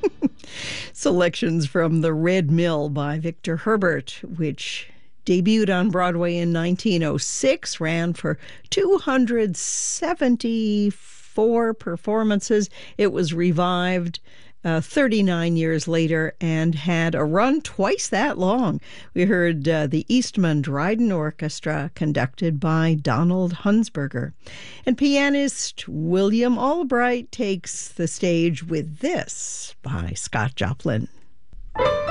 Selections from The Red Mill by Victor Herbert, which debuted on Broadway in 1906, ran for 274 performances. It was revived 39 years later and had a run twice that long. We heard the Eastman Dryden Orchestra, conducted by Donald Hunsberger. And pianist William Albright takes the stage with this by Scott Joplin.